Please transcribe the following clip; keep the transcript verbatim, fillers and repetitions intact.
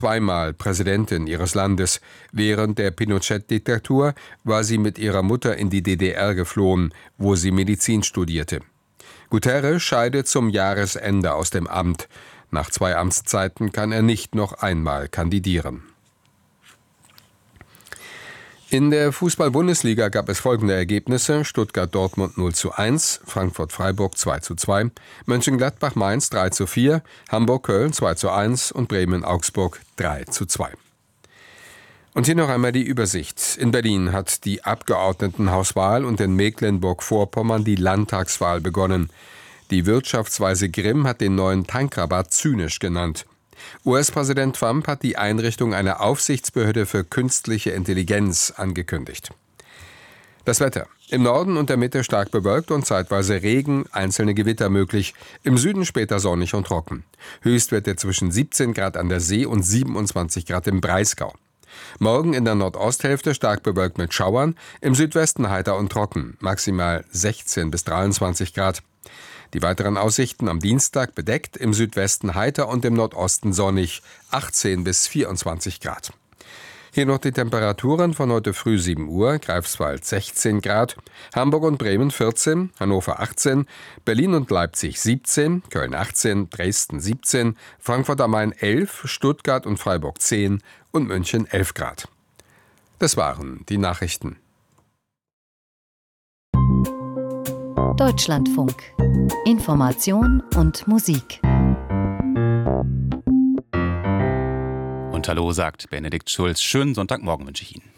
zweimal Präsidentin ihres Landes. Während der Pinochet-Diktatur war sie mit ihrer Mutter in die D D R geflohen, wo sie Medizin studierte. Guterres scheidet zum Jahresende aus dem Amt. Nach zwei Amtszeiten kann er nicht noch einmal kandidieren. In der Fußball-Bundesliga gab es folgende Ergebnisse: Stuttgart-Dortmund null zu eins, Frankfurt-Freiburg zwei zu zwei, Mönchengladbach-Mainz drei zu vier, Hamburg-Köln zwei zu eins und Bremen-Augsburg drei zu zwei. Und hier noch einmal die Übersicht. In Berlin hat die Abgeordnetenhauswahl und in Mecklenburg-Vorpommern die Landtagswahl begonnen. Die Wirtschaftsweise Grimm hat den neuen Tankrabatt zynisch genannt. U S-Präsident Trump hat die Einrichtung einer Aufsichtsbehörde für künstliche Intelligenz angekündigt. Das Wetter. Im Norden und der Mitte stark bewölkt und zeitweise Regen, einzelne Gewitter möglich. Im Süden später sonnig und trocken. Höchstwerte zwischen siebzehn Grad an der See und siebenundzwanzig Grad im Breisgau. Morgen in der Nordosthälfte stark bewölkt mit Schauern, im Südwesten heiter und trocken, maximal sechzehn bis dreiundzwanzig Grad. Die weiteren Aussichten: am Dienstag bedeckt, im Südwesten heiter und im Nordosten sonnig, achtzehn bis vierundzwanzig Grad. Hier noch die Temperaturen von heute früh sieben Uhr, Greifswald sechzehn Grad, Hamburg und Bremen vierzehn, Hannover achtzehn, Berlin und Leipzig siebzehn, Köln achtzehn, Dresden siebzehn, Frankfurt am Main elf, Stuttgart und Freiburg zehn und München elf Grad. Das waren die Nachrichten. Deutschlandfunk. Information und Musik. Und hallo, sagt Benedikt Schulz. Schönen Sonntagmorgen wünsche ich Ihnen.